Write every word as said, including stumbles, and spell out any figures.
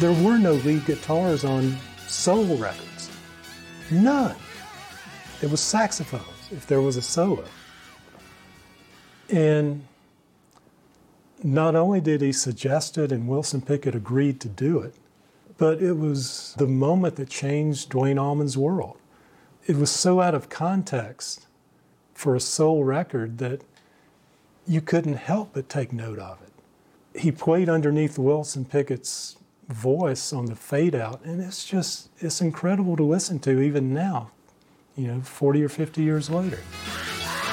There were no lead guitars on soul records. None. It was saxophones, if there was a solo. And not only did he suggest it and Wilson Pickett agreed to do it, but it was the moment that changed Duane Allman's world. It was so out of context for a soul record that you couldn't help but take note of it. He played underneath Wilson Pickett's voice on the fade out, and it's just, it's incredible to listen to even now, you know, forty or fifty years later.